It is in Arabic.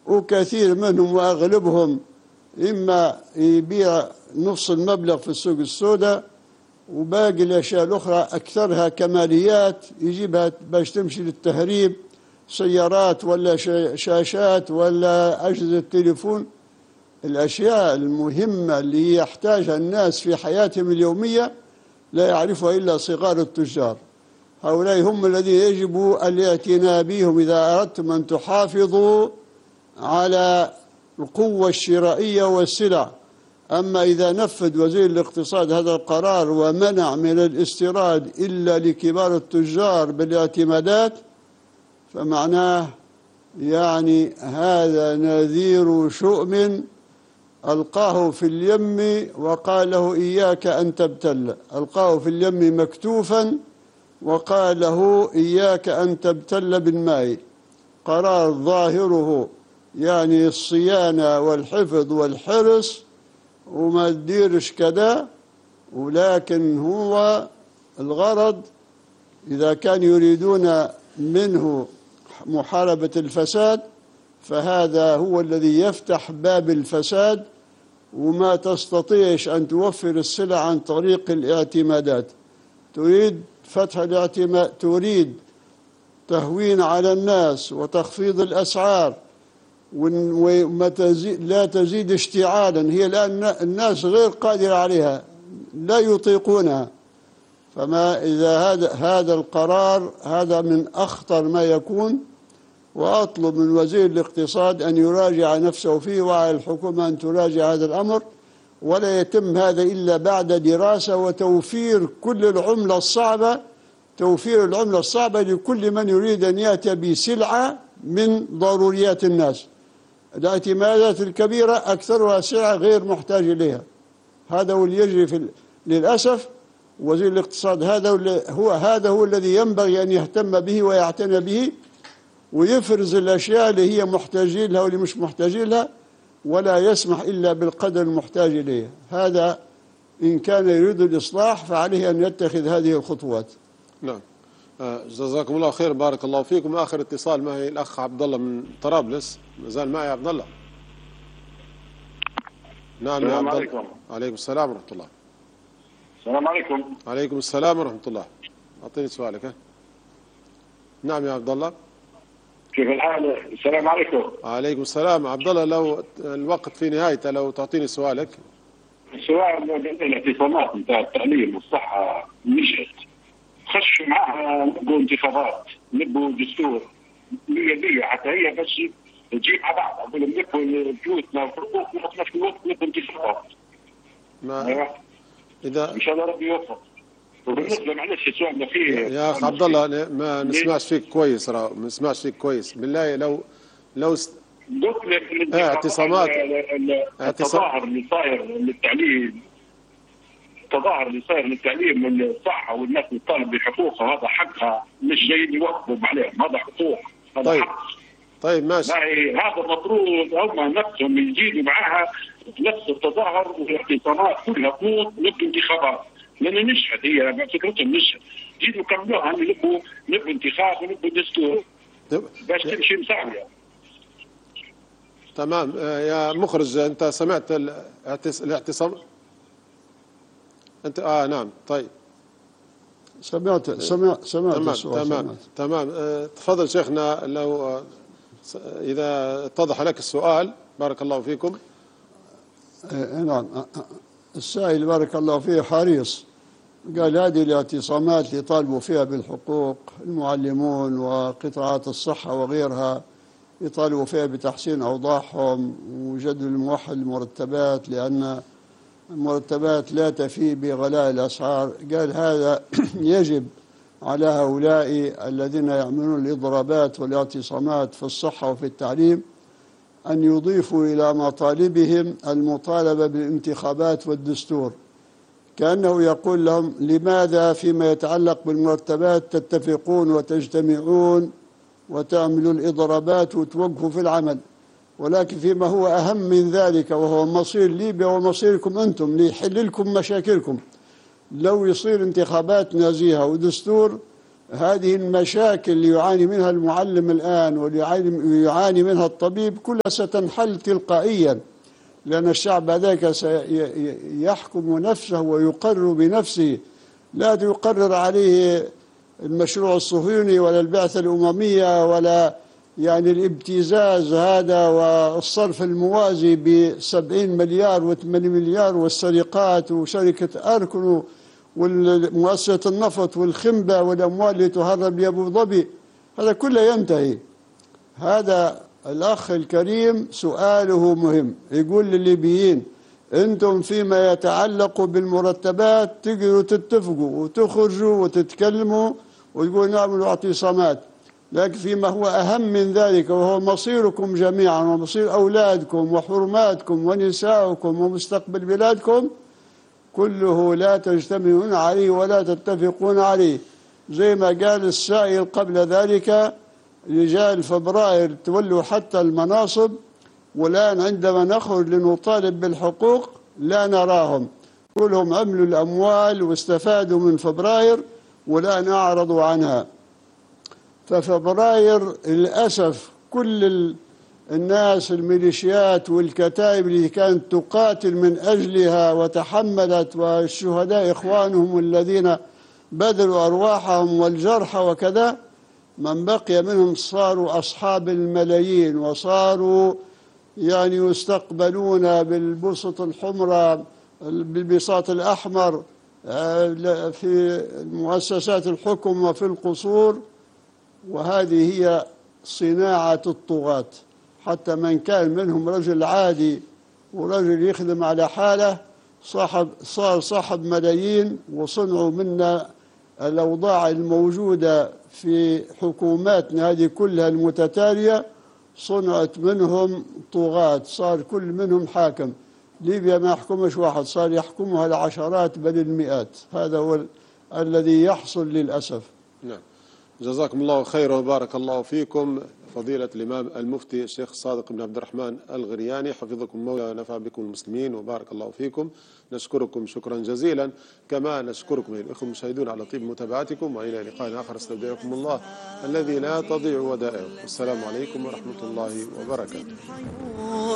وكثير منهم وأغلبهم إما يبيع نص المبلغ في السوق السوداء، وباقي الأشياء الأخرى أكثرها كماليات يجيبها باش تمشي للتهريب، سيارات ولا شاشات ولا أجهزة تليفون. الأشياء المهمة اللي يحتاجها الناس في حياتهم اليومية لا يعرفها إلا صغار التجار. هؤلاء هم الذين يجب الاعتناء بهم إذا أردتم أن تحافظوا على القوة الشرائية والسلع. أما إذا نفذ وزير الاقتصاد هذا القرار ومنع من الاستيراد إلا لكبار التجار بالاعتمادات، فمعناه يعني هذا نذير شؤم ألقاه في اليم وقال له إياك أن تبتل. ألقاه في اليم مكتوفا وقال له إياك أن تبتل بالماء. قرار ظاهره يعني الصيانة والحفظ والحرص وما تديرش كذا، ولكن هو الغرض إذا كان يريدون منه محاربة الفساد فهذا هو الذي يفتح باب الفساد، وما تستطيعش أن توفر السلع عن طريق الاعتمادات. تريد فتح الاعتماد، تريد تهوين على الناس وتخفيض الأسعار وما لا تزيد اشتعالا. هي الآن الناس غير قادرة عليها، لا يطيقونها. فما إذا هذا القرار هذا من أخطر ما يكون، وأطلب من وزير الاقتصاد أن يراجع نفسه فيه وعلى الحكومة أن تراجع هذا الأمر، ولا يتم هذا إلا بعد دراسة وتوفير كل العملة الصعبة، توفير العملة الصعبة لكل من يريد أن يأتي بسلعة من ضروريات الناس. الاعتمادات الكبيرة أكثرها سلعة غير محتاج إليها. هذا هو اللي يجري للأسف. وزير الاقتصاد هذا هو الذي ينبغي أن يهتم به ويعتنى به، ويفرز الأشياء اللي هي محتاجين لها واللي مش محتاجين لها، ولا يسمح إلا بالقدر المحتاج إليه. هذا إن كان يريد الإصلاح فعليه أن يتخذ هذه الخطوات. نعم، جزاكم الله خير، بارك الله فيكم. آخر اتصال معي الأخ عبد الله من طرابلس. ما زال معي عبد الله؟ نعم يا عبد الله. عليكم السلام ورحمة الله. السلام عليكم. عليكم السلام ورحمة الله. أعطيني سؤالك. نعم يا عبد الله. كيف الحال؟ السلام عليكم. عليكم السلام. عبد الله، لو الوقت في نهايته لو تعطيني سؤالك. السؤال الاعتصامات نتاع التعليم والصحة نشأت، خشوا معها نبوا انتخابات، نبوا دستور 100 حتى هي بس تجيب على بعض. أقول لهم نبوا بيوتنا وحقوقنا وفي نفس الوقت نبوا انتخابات. أيوة. إذا إن شاء الله ربي يوفق. وبالنسبة معلش سؤالنا فيه يا أخ عبد الله، ما نسمعش فيك كويس، ما نسمعش فيك كويس بالله. لو اعتصامات التظاهر اللي صاير للتعليم، التظاهر اللي صاير للتعليم والصحة والناس بتطالب بحقوقها، هذا حقها، مش جايين يوقفوا عليهم، هذا حقوق، هذا طيب. حق. طيب ماشي. هذا المفروض هم نفسهم يجيبوا معها نفس التظاهر والاعتصامات كلها قوت نبوا انتخابات، لأن نشهد هي فكرتهم نشهد، يجيبوا كملوها أن نبوا انتخاب ونبوا دستور باش تمشي مساوية. تمام يا مخرج، أنت سمعت الاعتصام؟ أنت نعم. طيب سمعت تمام السؤال. تمام. تفضل شيخنا، لو إذا اتضح لك السؤال. بارك الله فيكم. نعم، السائل بارك الله فيه حريص، قال هذه الاعتصامات اللي طالبوا فيها بالحقوق، المعلمون وقطاعات الصحة وغيرها يطالبوا فيها بتحسين أوضاعهم وجدول الموحد المرتبات، لأن المرتبات لا تفي بغلاء الأسعار. قال هذا يجب على هؤلاء الذين يعملون الإضرابات والاعتصامات في الصحة وفي التعليم أن يضيفوا إلى مطالبهم المطالبة بالانتخابات والدستور، كأنه يقول لهم لماذا فيما يتعلق بالمرتبات تتفقون وتجتمعون وتعملوا الإضرابات وتوقفوا في العمل، ولكن فيما هو أهم من ذلك وهو مصير ليبيا ومصيركم أنتم ليحل لكم مشاكلكم، لو يصير انتخابات نزيهة ودستور هذه المشاكل اللي يعاني منها المعلم الآن ويعاني منها الطبيب كلها ستنحل تلقائيا، لأن الشعب هذاك سيحكم نفسه ويقرر بنفسه، لا يقرر عليه المشروع الصهيوني ولا البعثة الأممية ولا يعني الابتزاز هذا والصرف الموازي ب70 مليار و8 مليار والسرقات وشركة أركن والمؤسسة النفط والخنبة والأموال اللي تهرب لأبو ظبي، هذا كله ينتهي. هذا الأخ الكريم سؤاله مهم، يقول للليبيين أنتم فيما يتعلق بالمرتبات تقدروا تتفقوا وتخرجوا وتتكلموا وتقولوا نعملوا اعتصامات، لكن فيما هو أهم من ذلك وهو مصيركم جميعا ومصير أولادكم وحرماتكم ونساؤكم ومستقبل بلادكم كله لا تجتمعون عليه ولا تتفقون عليه. زي ما قال السائل قبل ذلك، رجال فبراير تولوا حتى المناصب، والآن عندما نخرج لنطالب بالحقوق لا نراهم، كلهم عملوا الأموال واستفادوا من فبراير والآن أعرضوا عنها. ففبراير للأسف كل الناس الميليشيات والكتائب اللي كانت تقاتل من أجلها وتحملت، والشهداء إخوانهم الذين بذلوا أرواحهم والجرحى وكذا، من بقي منهم صاروا أصحاب الملايين وصاروا يعني يستقبلون بالبسط الحمراء بالبساط الأحمر في مؤسسات الحكم وفي القصور. وهذه هي صناعة الطغاة، حتى من كان منهم رجل عادي ورجل يخدم على حاله صار صاحب ملايين، وصنعوا منا الأوضاع الموجودة في حكوماتنا هذه كلها المتتالية، صنعت منهم طغاة، صار كل منهم حاكم. ليبيا ما يحكمش واحد، صار يحكمها العشرات بل المئات. هذا هو الذي يحصل للأسف. نعم، جزاكم الله خيرا وبارك الله فيكم فضيلة الإمام المفتي الشيخ صادق بن عبد الرحمن الغرياني، حفظكم الله ونفع بكم المسلمين وبارك الله فيكم. نشكركم شكرا جزيلا، كما نشكركم الأخوة المشاهدون على طيب متابعتكم، وإلى لقاء آخر استودعكم الله الذي لا تضيع ودائعه. السلام عليكم ورحمة الله وبركاته.